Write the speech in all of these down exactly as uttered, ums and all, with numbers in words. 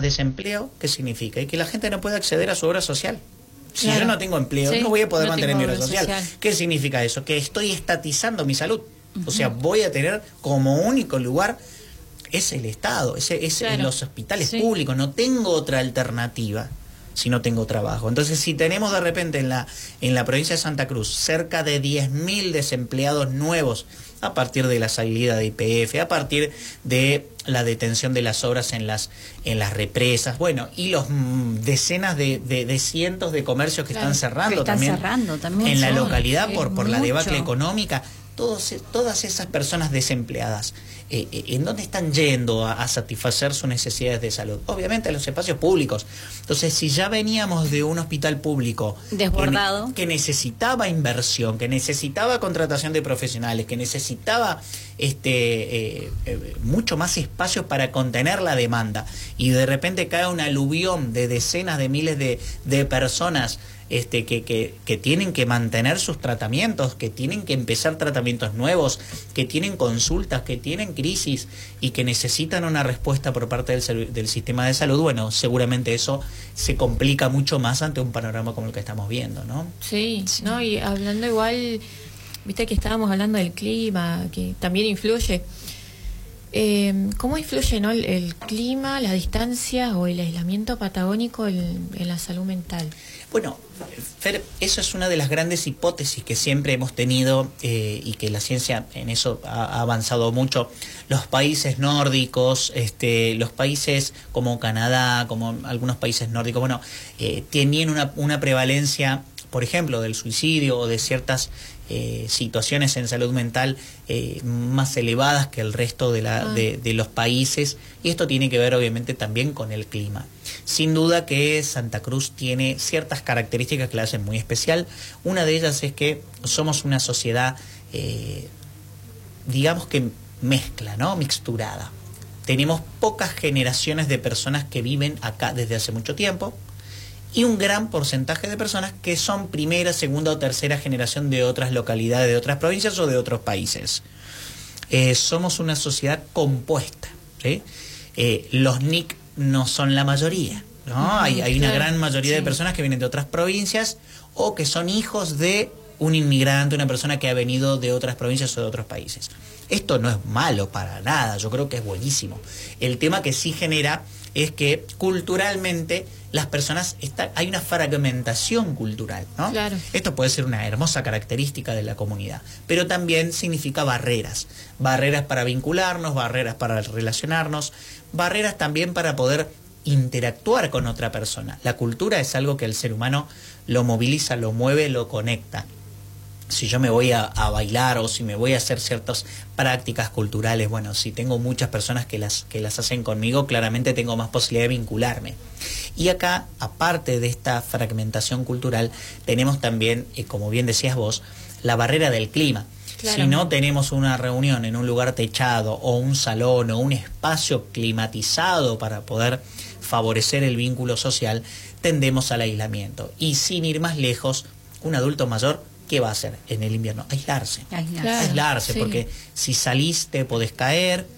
desempleo, ¿qué significa? Y que la gente no puede acceder a su obra social. Si claro. yo no tengo empleo, sí, no voy a poder no mantener mi obra obra social. social. ¿Qué significa eso? Que estoy estatizando mi salud. Uh-huh. O sea, voy a tener como único lugar es el Estado, es, es claro. en los hospitales sí. públicos. No tengo otra alternativa si no tengo trabajo. Entonces, si tenemos de repente en la, en la provincia de Santa Cruz cerca de diez mil desempleados nuevos a partir de la salida de Y P F, a partir de la detención de las obras en las, en las represas, bueno, y los mmm, decenas de, de, de cientos de comercios que claro, están cerrando, que están también, cerrando también en son, la localidad por, por la debacle económica. Todos, todas esas personas desempleadas, eh, eh, ¿en dónde están yendo a, a satisfacer sus necesidades de salud? Obviamente a los espacios públicos. Entonces, si ya veníamos de un hospital público desbordado, que, que necesitaba inversión, que necesitaba contratación de profesionales, que necesitaba este eh, eh, mucho más espacio para contener la demanda, y de repente cae un aluvión de decenas de miles de, de personas Este, que, que, que tienen que mantener sus tratamientos, que tienen que empezar tratamientos nuevos, que tienen consultas, que tienen crisis y que necesitan una respuesta por parte del, del sistema de salud, bueno, seguramente eso se complica mucho más ante un panorama como el que estamos viendo, ¿no? Sí, sí. No, y hablando igual, viste que estábamos hablando del clima, que también influye. Eh, ¿Cómo influye, no, el, el clima, la distancia o el aislamiento patagónico en, en la salud mental? Bueno, Fer, eso es una de las grandes hipótesis que siempre hemos tenido eh, y que la ciencia en eso ha, ha avanzado mucho. Los países nórdicos, este, los países como Canadá, como algunos países nórdicos, bueno, eh, tienen una, una prevalencia, por ejemplo, del suicidio o de ciertas eh, situaciones en salud mental eh, más elevadas que el resto de, la, ah. de, de los países, y esto tiene que ver obviamente también con el clima. Sin duda que Santa Cruz tiene ciertas características que la hacen muy especial. Una de ellas es que somos una sociedad, eh, digamos que mezcla, ¿no? Mixturada. Tenemos pocas generaciones de personas que viven acá desde hace mucho tiempo, y un gran porcentaje de personas que son primera, segunda o tercera generación de otras localidades, de otras provincias o de otros países. Eh, somos una sociedad compuesta, ¿sí? Eh, los N I C no son la mayoría, ¿no? Uh-huh, hay, hay una claro, gran mayoría sí. de personas que vienen de otras provincias o que son hijos de un inmigrante, una persona que ha venido de otras provincias o de otros países. Esto no es malo para nada, yo creo que es buenísimo. El tema que sí genera es que culturalmente las personas, está, hay una fragmentación cultural, ¿no? Claro. Esto puede ser una hermosa característica de la comunidad, pero también significa barreras, barreras para vincularnos, barreras para relacionarnos, barreras también para poder interactuar con otra persona. La cultura es algo que el ser humano lo moviliza, lo mueve, lo conecta. Si yo me voy a, a bailar o si me voy a hacer ciertas prácticas culturales, bueno, si tengo muchas personas que las, que las hacen conmigo, claramente tengo más posibilidad de vincularme. Y acá, aparte de esta fragmentación cultural, tenemos también, eh, como bien decías vos, la barrera del clima. Claro. Si no tenemos una reunión en un lugar techado o un salón o un espacio climatizado para poder favorecer el vínculo social, tendemos al aislamiento. Y sin ir más lejos, un adulto mayor, ¿qué va a hacer en el invierno? Aislarse. Aislarse, claro, Aislarse sí. Porque si salís te podés caer,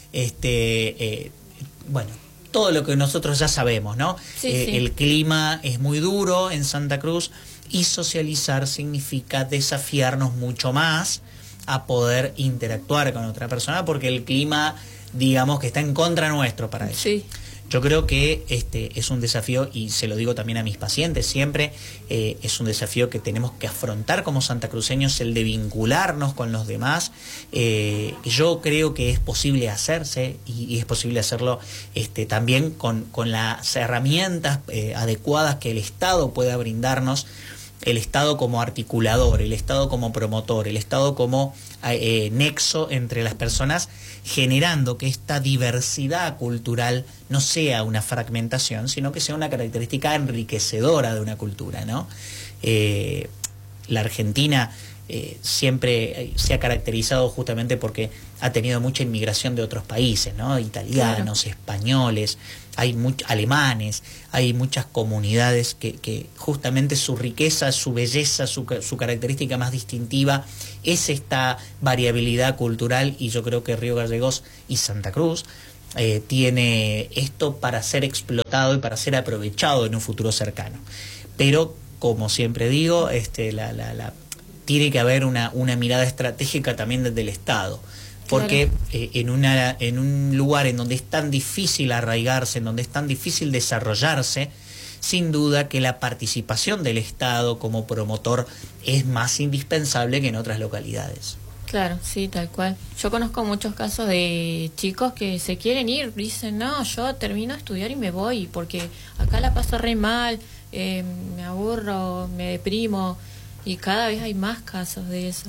este, eh, bueno, todo lo que nosotros ya sabemos, ¿no? Sí, eh, sí. El clima es muy duro en Santa Cruz y socializar significa desafiarnos mucho más a poder interactuar con otra persona porque el clima, digamos, que está en contra nuestro para eso. Sí. Yo creo que este es un desafío, y se lo digo también a mis pacientes siempre, eh, es un desafío que tenemos que afrontar como santacruceños, el de vincularnos con los demás. Eh, yo creo que es posible hacerse, y, y es posible hacerlo este, también con, con las herramientas eh, adecuadas que el Estado pueda brindarnos, el Estado como articulador, el Estado como promotor, el Estado como eh, nexo entre las personas, generando que esta diversidad cultural no sea una fragmentación, sino que sea una característica enriquecedora de una cultura, ¿no? Eh, la Argentina eh, siempre se ha caracterizado justamente porque ha tenido mucha inmigración de otros países, ¿no? Italianos, claro. españoles, hay much, alemanes, hay muchas comunidades que, que justamente su riqueza, su belleza, su, su característica más distintiva es esta variabilidad cultural, y yo creo que Río Gallegos y Santa Cruz eh, tiene esto para ser explotado y para ser aprovechado en un futuro cercano. Pero, como siempre digo, este, la, la, la, tiene que haber una, una mirada estratégica también desde el Estado. Porque claro. eh, en, una, en un lugar en donde es tan difícil arraigarse, en donde es tan difícil desarrollarse, sin duda que la participación del Estado como promotor es más indispensable que en otras localidades. Claro, sí, tal cual. Yo conozco muchos casos de chicos que se quieren ir, dicen, no, yo termino de estudiar y me voy, porque acá la paso re mal, eh, me aburro, me deprimo, y cada vez hay más casos de eso.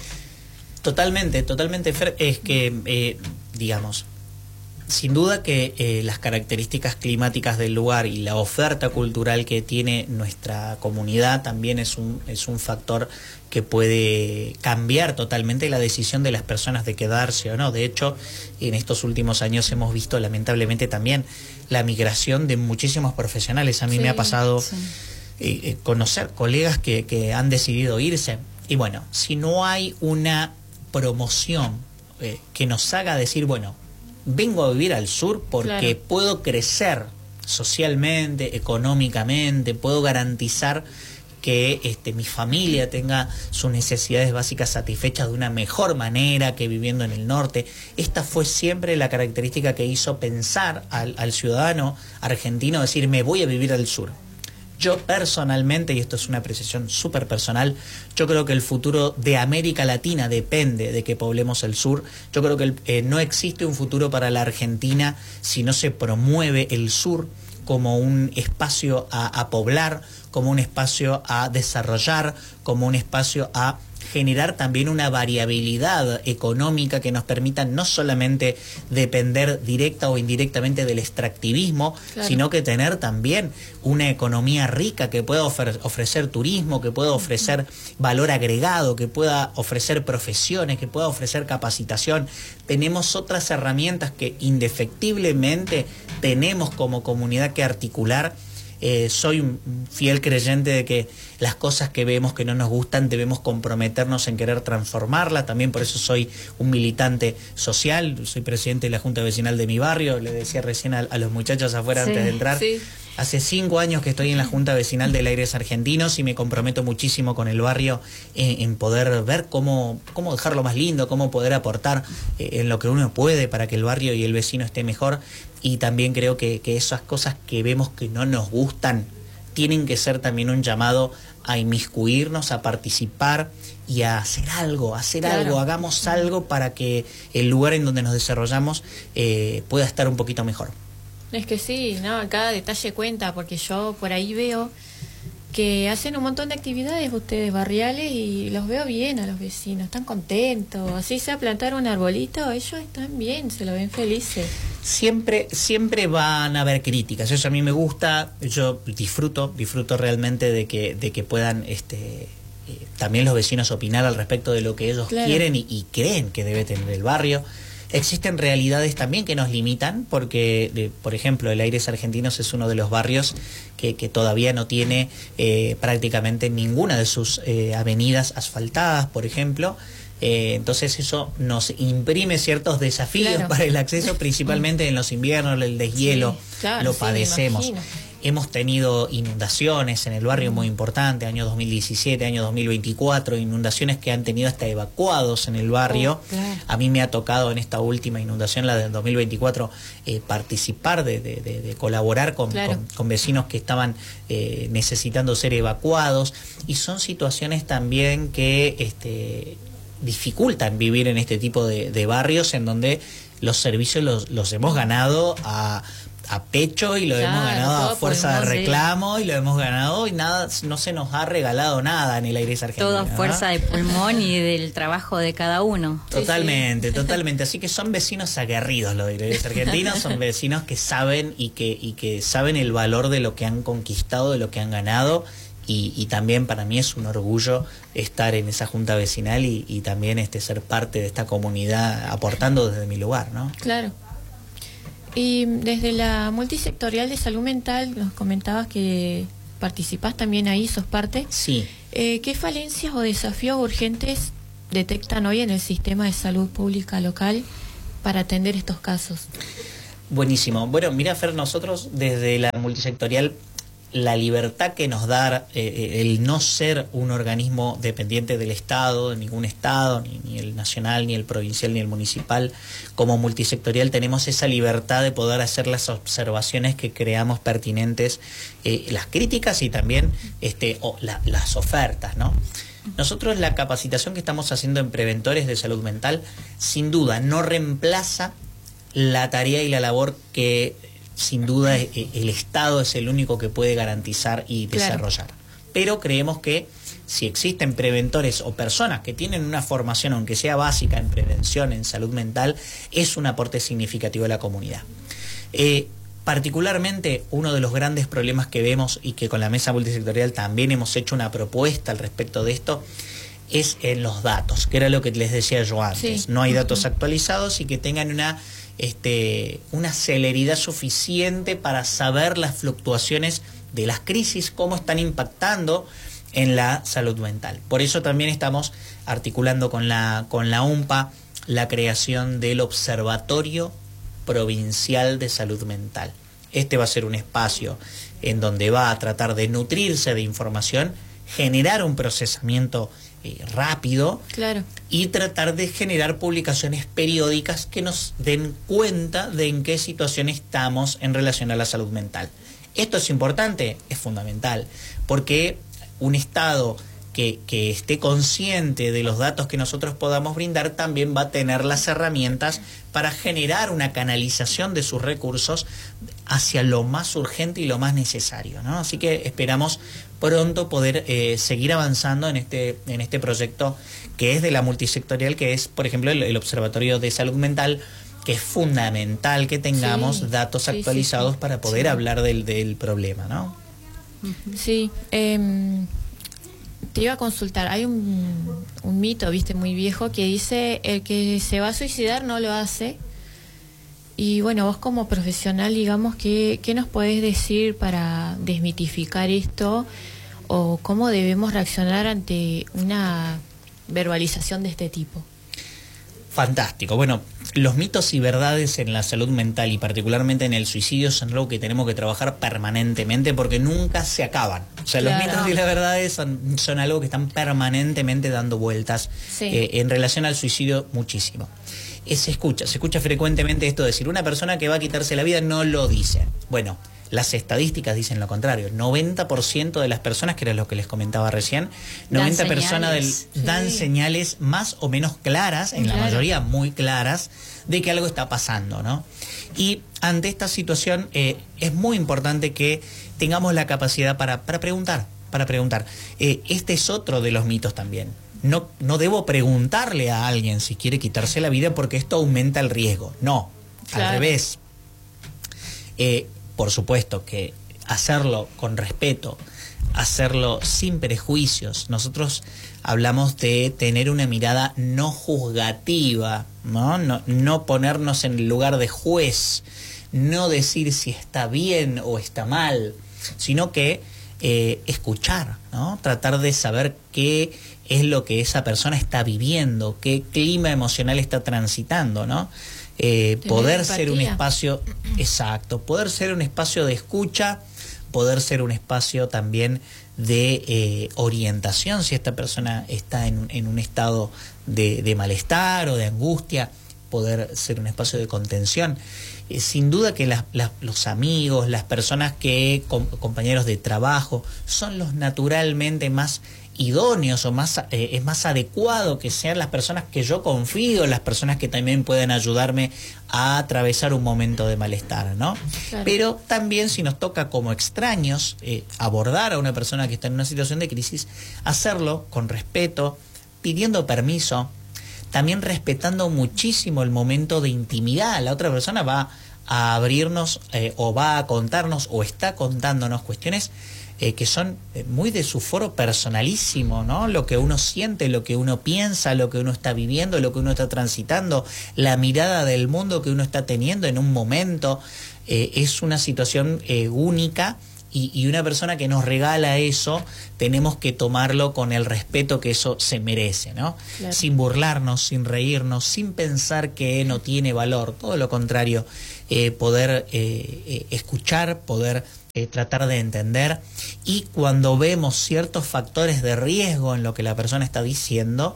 Totalmente, totalmente, Fer, es que, eh, digamos, sin duda que eh, las características climáticas del lugar y la oferta cultural que tiene nuestra comunidad también es un, es un factor que puede cambiar totalmente la decisión de las personas de quedarse o no. De hecho, en estos últimos años hemos visto lamentablemente también la migración de muchísimos profesionales. A mí sí, me ha pasado sí. eh, conocer colegas que, que han decidido irse. Y bueno, si no hay una promoción eh, que nos haga decir, bueno, vengo a vivir al sur porque claro. puedo crecer socialmente, económicamente, puedo garantizar que este, mi familia tenga sus necesidades básicas satisfechas de una mejor manera que viviendo en el norte. Esta fue siempre la característica que hizo pensar al, al ciudadano argentino, decir, me voy a vivir al sur. Yo personalmente, y esto es una apreciación súper personal, yo creo que el futuro de América Latina depende de que poblemos el sur. Yo creo que eh, no existe un futuro para la Argentina si no se promueve el sur como un espacio a, a poblar, como un espacio a desarrollar, como un espacio a generar también una variabilidad económica que nos permita no solamente depender directa o indirectamente del extractivismo, claro. sino que tener también una economía rica que pueda ofre- ofrecer turismo, que pueda ofrecer valor agregado, que pueda ofrecer profesiones, que pueda ofrecer capacitación. Tenemos otras herramientas que indefectiblemente tenemos como comunidad que articular. Eh, soy un fiel creyente de que las cosas que vemos que no nos gustan debemos comprometernos en querer transformarlas. También por eso soy un militante social, soy presidente de la Junta Vecinal de mi barrio. Le decía recién a, a los muchachos afuera sí, antes de entrar, sí. hace cinco años que estoy en la Junta Vecinal del Aires Argentinos y me comprometo muchísimo con el barrio en, en poder ver cómo, cómo dejarlo más lindo, cómo poder aportar eh, en lo que uno puede para que el barrio y el vecino esté mejor. Y también creo que, que esas cosas que vemos que no nos gustan tienen que ser también un llamado a inmiscuirnos, a participar y a hacer algo, hacer claro. algo, hagamos algo para que el lugar en donde nos desarrollamos eh, pueda estar un poquito mejor. Es que sí, no, cada detalle cuenta, porque yo por ahí veo que hacen un montón de actividades ustedes barriales y los veo bien a los vecinos, están contentos, así sea plantar un arbolito, ellos están bien, se lo ven felices. Siempre, siempre van a haber críticas, eso a mí me gusta, yo disfruto, disfruto realmente de que, de que puedan este, eh, también los vecinos opinar al respecto de lo que ellos claro. quieren y, y creen que debe tener el barrio. Existen realidades también que nos limitan, porque, de, por ejemplo, el Aires Argentinos es uno de los barrios que, que todavía no tiene eh, prácticamente ninguna de sus eh, avenidas asfaltadas, por ejemplo. Eh, entonces eso nos imprime ciertos desafíos claro. para el acceso, principalmente en los inviernos, el deshielo, sí, claro, lo sí, padecemos. Hemos tenido inundaciones en el barrio muy importantes, año dos mil diecisiete, año dos mil veinticuatro, inundaciones que han tenido hasta evacuados en el barrio. Oh, claro. A mí me ha tocado en esta última inundación, la del dos mil veinticuatro, eh, participar, de, de, de, de colaborar con, claro. con, con vecinos que estaban eh, necesitando ser evacuados. Y son situaciones también que este, dificultan vivir en este tipo de, de barrios en donde los servicios los, los hemos ganado a... a pecho y lo claro, hemos ganado a fuerza de reclamo y lo hemos ganado y nada, no se nos ha regalado nada en el Aires Argentino. Todo a fuerza ¿no? de pulmón y del trabajo de cada uno. Totalmente, sí, sí. totalmente. Así que son vecinos aguerridos los Aires Argentinos, son vecinos que saben y que, y que saben el valor de lo que han conquistado, de lo que han ganado. Y, y también para mí es un orgullo estar en esa junta vecinal y, y también este ser parte de esta comunidad aportando desde mi lugar, ¿no? Claro. Y desde la multisectorial de salud mental nos comentabas que participás también ahí, sos parte. Sí. Eh, ¿Qué falencias o desafíos urgentes detectan hoy en el sistema de salud pública local para atender estos casos? Buenísimo. Bueno, mira, Fer, nosotros desde la multisectorial, la libertad que nos da eh, el no ser un organismo dependiente del Estado, de ningún Estado, ni, ni el nacional, ni el provincial, ni el municipal, como multisectorial tenemos esa libertad de poder hacer las observaciones que creamos pertinentes, eh, las críticas y también este, o la, las ofertas, ¿no? Nosotros la capacitación que estamos haciendo en preventores de salud mental, sin duda, no reemplaza la tarea y la labor que sin duda el Estado es el único que puede garantizar y desarrollar. Claro. Pero creemos que si existen preventores o personas que tienen una formación, aunque sea básica, en prevención, en salud mental, es un aporte significativo a la comunidad. Eh, particularmente, uno de los grandes problemas que vemos y que con la mesa multisectorial también hemos hecho una propuesta al respecto de esto, es en los datos, que era lo que les decía yo antes. Sí. No hay datos uh-huh. actualizados y que tengan una... Este, una celeridad suficiente para saber las fluctuaciones de las crisis, cómo están impactando en la salud mental. Por eso también estamos articulando con la, con la U M P A la creación del Observatorio Provincial de Salud Mental. Este va a ser un espacio en donde va a tratar de nutrirse de información, generar un procesamiento Eh, rápido, claro, y tratar de generar publicaciones periódicas que nos den cuenta de en qué situación estamos en relación a la salud mental. Esto es importante, es fundamental, porque un Estado que, que esté consciente de los datos que nosotros podamos brindar también va a tener las herramientas para generar una canalización de sus recursos hacia lo más urgente y lo más necesario, ¿no? Así que esperamos pronto poder eh, seguir avanzando en este, en este proyecto que es de la multisectorial, que es, por ejemplo, el, el Observatorio de Salud Mental, que es fundamental que tengamos sí, datos sí, actualizados sí, sí. para poder sí. hablar del, del problema, ¿no? Sí, eh, te iba a consultar, hay un, un mito, viste, muy viejo, que dice, el que se va a suicidar no lo hace. Y bueno, vos como profesional, digamos, ¿qué, qué nos podés decir para desmitificar esto? ¿O cómo debemos reaccionar ante una verbalización de este tipo? Fantástico. Bueno, los mitos y verdades en la salud mental y particularmente en el suicidio son algo que tenemos que trabajar permanentemente porque nunca se acaban. O sea, claro. los mitos y las verdades son, son algo que están permanentemente dando vueltas sí. eh, en relación al suicidio muchísimo. Eh, se escucha, se escucha frecuentemente esto de decir, una persona que va a quitarse la vida no lo dice. Bueno, las estadísticas dicen lo contrario. noventa por ciento de las personas, que era lo que les comentaba recién, noventa por ciento personas del, sí. dan señales más o menos claras, en claro. la mayoría muy claras, de que algo está pasando, ¿no? Y ante esta situación eh, es muy importante que tengamos la capacidad para, para preguntar, para preguntar. Eh, este es otro de los mitos también. No, no debo preguntarle a alguien si quiere quitarse la vida porque esto aumenta el riesgo. No, claro. al revés. Eh, por supuesto que hacerlo con respeto, hacerlo sin prejuicios. Nosotros hablamos de tener una mirada no juzgativa, ¿no? No, no ponernos en el lugar de juez, no decir si está bien o está mal, sino que eh, escuchar, ¿no? Tratar de saber qué es lo que esa persona está viviendo, qué clima emocional está transitando, ¿no? Eh, poder empatía. Ser un espacio, exacto, poder ser un espacio de escucha, poder ser un espacio también de eh, orientación si esta persona está en, en un estado de, de malestar o de angustia, poder ser un espacio de contención. Eh, sin duda que las, las, los amigos, las personas que, com, compañeros de trabajo, son los naturalmente más idóneos o más eh, es más adecuado que sean las personas que yo confío, las personas que también pueden ayudarme a atravesar un momento de malestar, ¿no? Claro. Pero también si nos toca como extraños eh, abordar a una persona que está en una situación de crisis, hacerlo con respeto, pidiendo permiso, también respetando muchísimo el momento de intimidad. La otra persona va a abrirnos eh, o va a contarnos o está contándonos cuestiones Eh, que son muy de su foro personalísimo, ¿no? Lo que uno siente, lo que uno piensa, lo que uno está viviendo, lo que uno está transitando, la mirada del mundo que uno está teniendo en un momento, eh, es una situación eh, única Y, y una persona que nos regala eso, tenemos que tomarlo con el respeto que eso se merece, ¿no? Claro. Sin burlarnos, sin reírnos, sin pensar que no tiene valor, todo lo contrario, eh, poder eh, eh, escuchar, poder eh, tratar de entender, y cuando vemos ciertos factores de riesgo en lo que la persona está diciendo,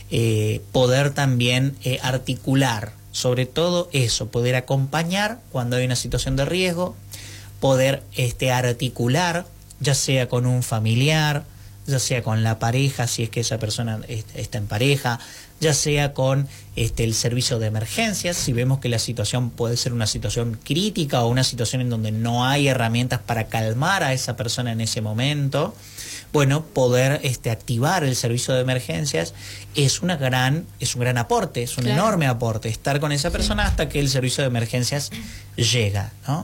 eh, poder también eh, articular, sobre todo eso, poder acompañar cuando hay una situación de riesgo, poder este, articular, ya sea con un familiar, ya sea con la pareja, si es que esa persona está en pareja, ya sea con este, el servicio de emergencias, si vemos que la situación puede ser una situación crítica o una situación en donde no hay herramientas para calmar a esa persona en ese momento, bueno, poder este, activar el servicio de emergencias es una gran, es un gran aporte, es un claro. enorme aporte, estar con esa persona sí. hasta que el servicio de emergencias llega, ¿no?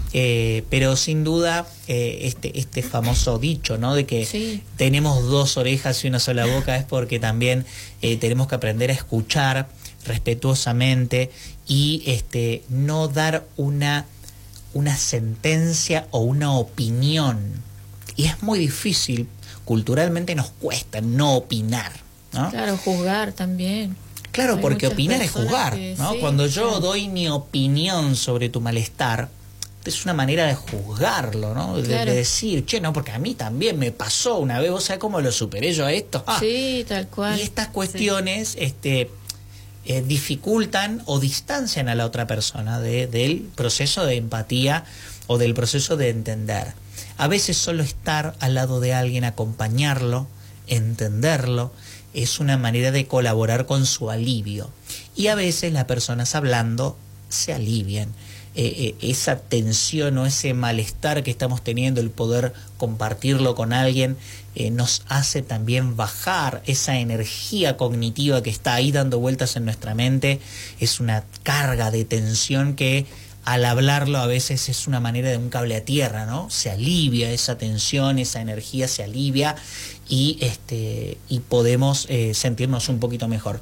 Eh, pero sin duda eh, este, este famoso dicho, ¿no? De que sí. tenemos dos orejas y una sola boca, es porque también eh, tenemos que aprender a escuchar respetuosamente y este, no dar una, una sentencia o una opinión. Y es muy difícil, culturalmente nos cuesta no opinar, ¿no? Claro, juzgar también. Claro, hay porque opinar es juzgar, que, ¿no? Sí, Cuando yo claro. doy mi opinión sobre tu malestar, es una manera de juzgarlo, ¿no? De, claro. de decir, che, no, porque a mí también me pasó una vez, ¿vos sabés cómo lo superé yo a esto? Ah. Sí, tal cual. Y estas cuestiones sí. este, eh, dificultan o distancian a la otra persona de, del proceso de empatía o del proceso de entender. A veces solo estar al lado de alguien, acompañarlo, entenderlo, es una manera de colaborar con su alivio. Y a veces las personas hablando se alivian. Eh, eh, esa tensión o ese malestar que estamos teniendo, el poder compartirlo con alguien, eh, nos hace también bajar esa energía cognitiva que está ahí dando vueltas en nuestra mente. Es una carga de tensión que al hablarlo a veces es una manera de un cable a tierra, ¿no? Se alivia esa tensión, esa energía se alivia y, este, y podemos eh, sentirnos un poquito mejor.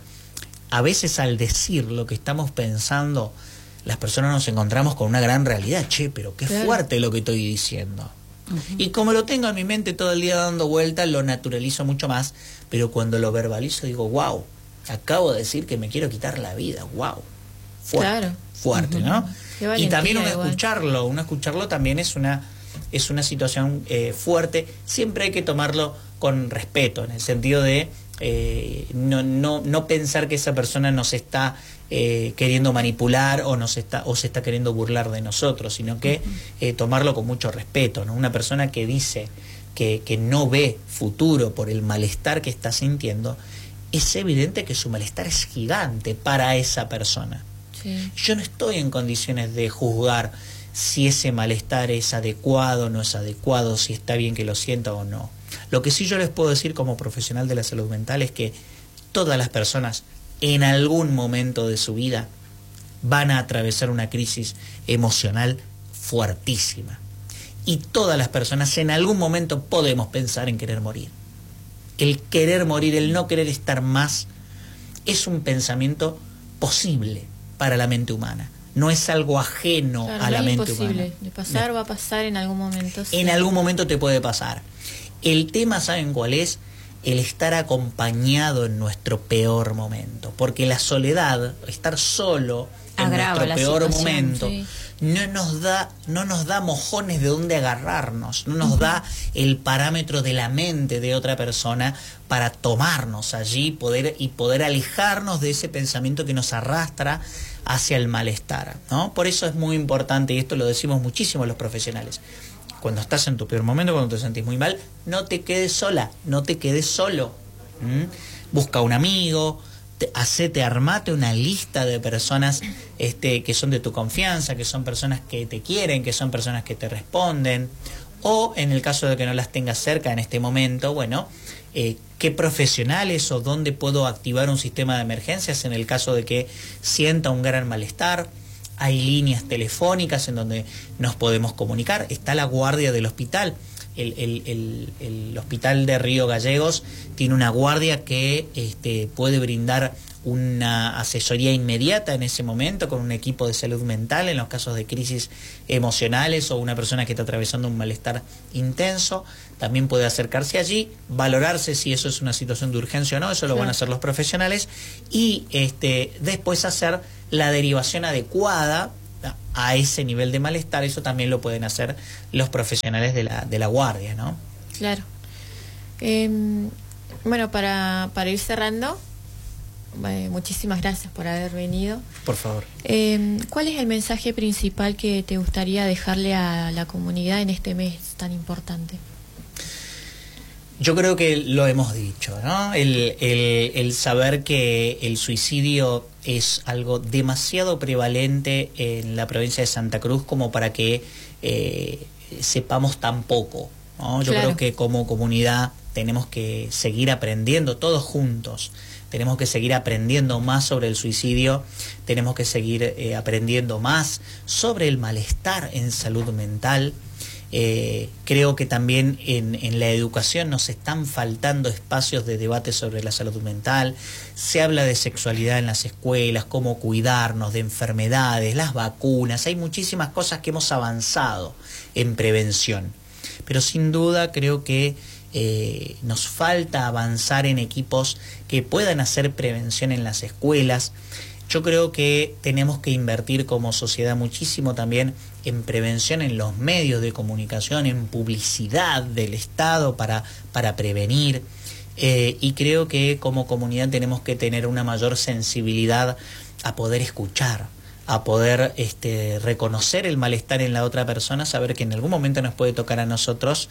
A veces al decir lo que estamos pensando, las personas nos encontramos con una gran realidad. Che, pero qué claro. fuerte lo que estoy diciendo. Uh-huh. Y como lo tengo en mi mente todo el día dando vueltas, lo naturalizo mucho más, pero cuando lo verbalizo digo, wow, acabo de decir que me quiero quitar la vida, wow. Fuerte, claro. fuerte, uh-huh. ¿no? Y también uno igual. escucharlo, uno escucharlo también es una, es una situación eh, fuerte. Siempre hay que tomarlo con respeto, en el sentido de eh, no, no, no pensar que esa persona nos está eh, queriendo manipular o nos está o se está queriendo burlar de nosotros, sino que eh, tomarlo con mucho respeto, ¿no? Una persona que dice que, que no ve futuro por el malestar que está sintiendo, es evidente que su malestar es gigante para esa persona. Sí. Yo no estoy en condiciones de juzgar si ese malestar es adecuado o no es adecuado, si está bien que lo sienta o no. Lo que sí yo les puedo decir como profesional de la salud mental es que todas las personas en algún momento de su vida van a atravesar una crisis emocional fuertísima. Y todas las personas en algún momento podemos pensar en querer morir. El querer morir, el no querer estar más, es un pensamiento posible para la mente humana. No es algo ajeno claro, a la mente humana. Imposible de pasar, no. va a pasar en algún momento. Sí. En algún momento te puede pasar. El tema, ¿saben cuál es? El estar acompañado en nuestro peor momento. Porque la soledad, estar solo en Agrava nuestro peor momento, sí. no nos da, no nos da mojones de dónde agarrarnos, no nos uh-huh. da el parámetro de la mente de otra persona para tomarnos allí poder, y poder alejarnos de ese pensamiento que nos arrastra hacia el malestar, ¿no? Por eso es muy importante, y esto lo decimos muchísimo los profesionales, cuando estás en tu peor momento, cuando te sentís muy mal, no te quedes sola, no te quedes solo. ¿Mm? Busca un amigo, te, hacete, armate una lista de personas este, que son de tu confianza, que son personas que te quieren, que son personas que te responden, o en el caso de que no las tengas cerca en este momento, bueno, eh, qué profesionales o dónde puedo activar un sistema de emergencias en el caso de que sienta un gran malestar. Hay líneas telefónicas en donde nos podemos comunicar. Está la guardia del hospital. El, el, el, el hospital de Río Gallegos tiene una guardia que este, puede brindar una asesoría inmediata en ese momento con un equipo de salud mental en los casos de crisis emocionales o una persona que está atravesando un malestar intenso. También puede acercarse allí, valorarse si eso es una situación de urgencia o no, eso lo van a hacer los profesionales, y este, después hacer la derivación adecuada a ese nivel de malestar. Eso también lo pueden hacer los profesionales de la, de la guardia, ¿no? Claro. Eh, bueno, para, para ir cerrando, eh, muchísimas gracias por haber venido. Por favor. Eh, ¿Cuál es el mensaje principal que te gustaría dejarle a la comunidad en este mes tan importante? Yo creo que lo hemos dicho, ¿no? El, el, el saber que el suicidio es algo demasiado prevalente en la provincia de Santa Cruz como para que eh, sepamos tan poco, ¿no? Yo claro. creo que como comunidad tenemos que seguir aprendiendo todos juntos. Tenemos que seguir aprendiendo más sobre el suicidio, tenemos que seguir eh, aprendiendo más sobre el malestar en salud mental. Eh, creo que también en, en la educación nos están faltando espacios de debate sobre la salud mental. Se habla de sexualidad en las escuelas, cómo cuidarnos, de enfermedades, las vacunas. Hay muchísimas cosas que hemos avanzado en prevención. Pero sin duda creo que eh, nos falta avanzar en equipos que puedan hacer prevención en las escuelas. Yo creo que tenemos que invertir como sociedad muchísimo también en prevención en los medios de comunicación, en publicidad del Estado para, para prevenir. Eh, y creo que como comunidad tenemos que tener una mayor sensibilidad a poder escuchar, a poder este, reconocer el malestar en la otra persona, saber que en algún momento nos puede tocar a nosotros,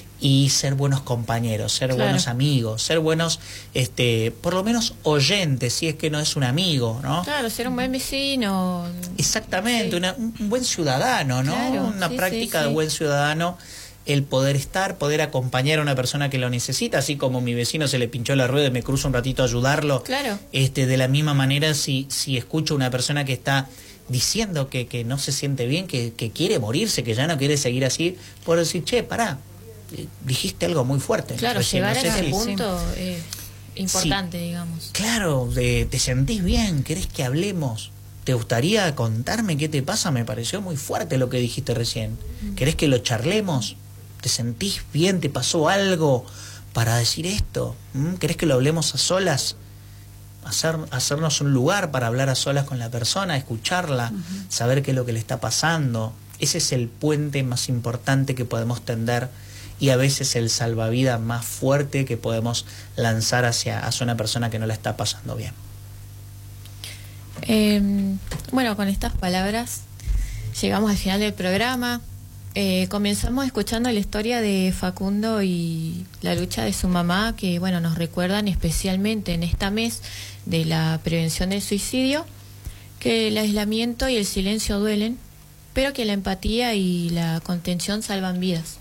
y ser buenos compañeros, ser claro. buenos amigos, ser buenos, este, por lo menos oyentes, si es que no es un amigo, ¿no? Claro, ser un buen vecino. Exactamente, sí. una, un buen ciudadano, ¿no? Claro, una sí, práctica sí, sí. de buen ciudadano, el poder estar, poder acompañar a una persona que lo necesita, así como mi vecino se le pinchó la rueda y me cruzo un ratito a ayudarlo. Claro. Este, de la misma manera, si, si escucho a una persona que está diciendo que, que no se siente bien, que, que quiere morirse, que ya no quiere seguir así, por decir, che, pará, dijiste algo muy fuerte. Claro, recién, llegar no sé a ese si... punto es importante, sí. digamos. Claro, de, te sentís bien, querés que hablemos, te gustaría contarme qué te pasa, me pareció muy fuerte lo que dijiste recién. Mm. ¿Querés que lo charlemos? ¿Te sentís bien? ¿Te pasó algo para decir esto? ¿Mm? ¿Querés que lo hablemos a solas? Hacer, hacernos un lugar para hablar a solas con la persona, escucharla, uh-huh. saber qué es lo que le está pasando. Ese es el puente más importante que podemos tender, y a veces el salvavidas más fuerte que podemos lanzar hacia, hacia una persona que no la está pasando bien. Eh, bueno, con estas palabras llegamos al final del programa. Eh, comenzamos escuchando la historia de Facundo y la lucha de su mamá, que bueno, nos recuerdan especialmente en este mes de la prevención del suicidio, que el aislamiento y el silencio duelen, pero que la empatía y la contención salvan vidas.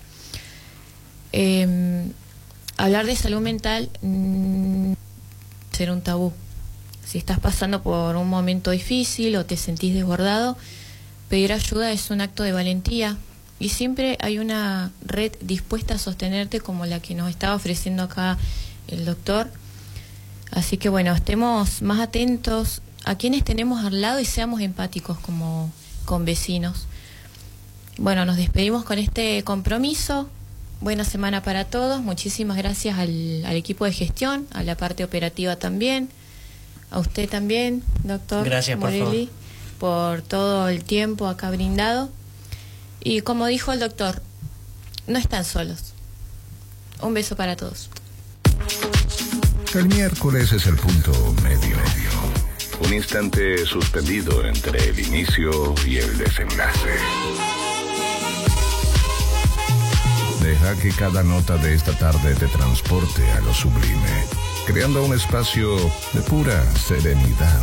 Eh, hablar de salud mental mmm, ser un tabú. Si estás pasando por un momento difícil o te sentís desbordado, pedir ayuda es un acto de valentía, y siempre hay una red dispuesta a sostenerte, como la que nos estaba ofreciendo acá el doctor. Así que bueno, estemos más atentos a quienes tenemos al lado y seamos empáticos como con vecinos. Bueno, nos despedimos con este compromiso. Buena semana para todos. Muchísimas gracias al, al equipo de gestión, a la parte operativa también, a usted también, doctor Gracias, Morelli, por, por todo el tiempo acá brindado. Y como dijo el doctor, no están solos. Un beso para todos. El miércoles es el punto medio. Un instante suspendido entre el inicio y el desenlace. Deja que cada nota de esta tarde te transporte a lo sublime, creando un espacio de pura serenidad.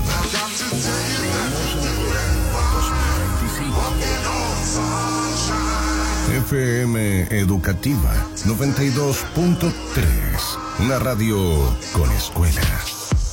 F M Educativa noventa y dos punto tres, una radio con escuela.